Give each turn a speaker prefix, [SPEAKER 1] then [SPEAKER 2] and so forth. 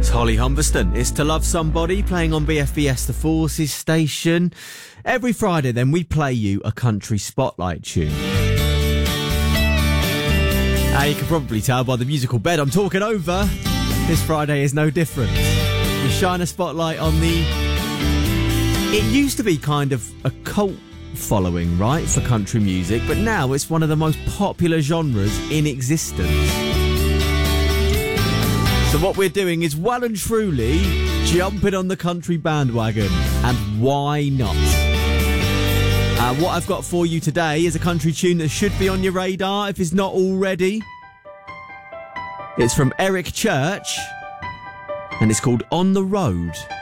[SPEAKER 1] Holly Humberston is To Love Somebody, playing on BFBS The Forces station. Every Friday then we play you a country spotlight tune. You can probably tell by the musical bed I'm talking over. This Friday is no different. We shine a spotlight on the... It used to be kind of a cult following, right, for country music, but now it's one of the most popular genres in existence. So what we're doing is well and truly jumping on the country bandwagon, and why not? What I've got for you today is a country tune that should be on your radar if it's not already. It's from Eric Church, and it's called On the Road.